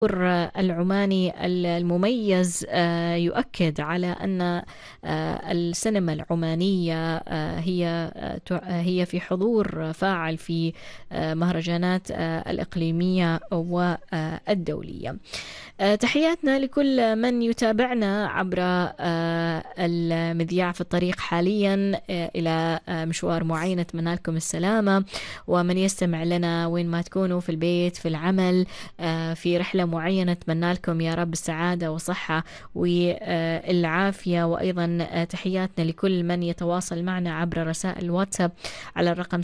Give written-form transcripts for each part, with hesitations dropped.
العماني المميز يؤكد على أن السينما العمانية هي في حضور فاعل في مهرجانات الإقليمية والدولية. تحياتنا لكل من يتابعنا عبر المذياع في الطريق حاليا إلى مشوار معين، أتمنى لكم السلامة، ومن يستمع لنا وين ما تكونوا، في البيت، في العمل، في رحلة معينة، أتمنى لكم يا رب السعادة والصحة والعافية. وأيضا تحياتنا لكل من يتواصل معنا عبر رسائل الواتساب على الرقم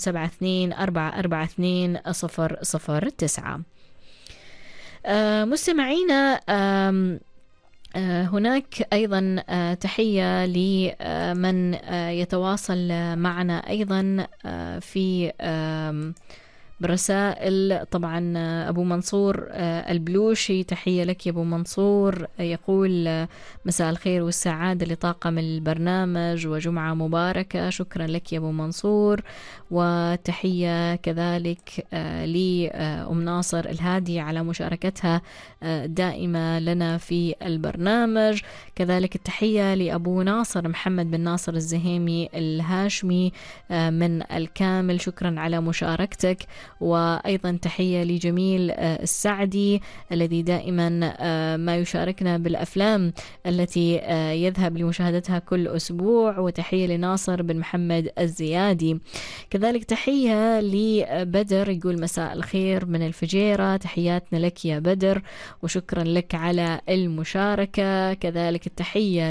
72-442-009. مستمعينا، هناك أيضا تحية لمن يتواصل معنا أيضا في بالرسائل. طبعا أبو منصور البلوشي، تحية لك يا أبو منصور، يقول مساء الخير والسعادة لطاقم البرنامج وجمعة مباركة. شكرا لك يا أبو منصور. وتحية كذلك لأم ناصر الهادي على مشاركتها دائمة لنا في البرنامج. كذلك التحية لأبو ناصر محمد بن ناصر الزهيمي الهاشمي من الكامل، شكرا على مشاركتك. وأيضا تحية لجميل السعدي الذي دائما ما يشاركنا بالأفلام التي يذهب لمشاهدتها كل أسبوع. وتحية لناصر بن محمد الزيادي. كذلك تحية لبدر، يقول مساء الخير من الفجيرة، تحياتنا لك يا بدر وشكرا لك على المشاركة. كذلك التحية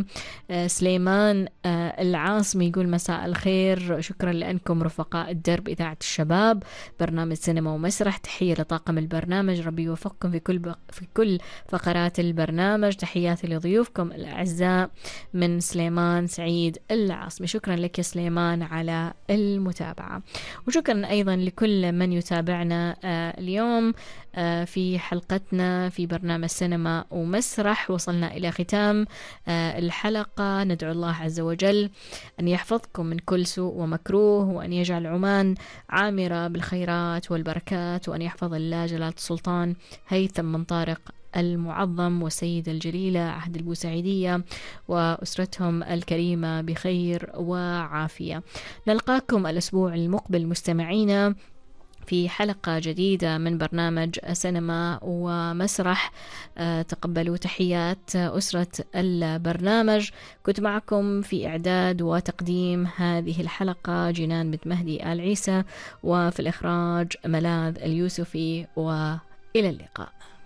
لسليمان العاصمي، يقول مساء الخير، شكرا لأنكم رفقاء الدرب إذاعة الشباب برنامج سينما ومسرح. تحية لطاقم البرنامج، ربي يوفقكم في كل فقرات البرنامج. تحياتي لضيوفكم الأعزاء من سليمان سعيد العاصمي. شكرا لك يا سليمان على المتابعة. وشكرا أيضا لكل من يتابعنا اليوم في حلقتنا في برنامج سينما ومسرح. وصلنا إلى ختام الحلقة. ندعو الله عز وجل أن يحفظكم من كل سوء ومكروه، وأن يجعل عمان عامرة بالخيرات والبركات، وأن يحفظ الله جلالة السلطان هيثم بن طارق المعظم والسيدة الجليلة عهد البوسعيدية وأسرتهم الكريمة بخير وعافية. نلقاكم الأسبوع المقبل مستمعينا في حلقة جديدة من برنامج سينما ومسرح. تقبلوا تحيات أسرة البرنامج. كنت معكم في إعداد وتقديم هذه الحلقة جنان بنت مهدي آل عيسى، وفي الإخراج ملاذ اليوسفي، وإلى اللقاء.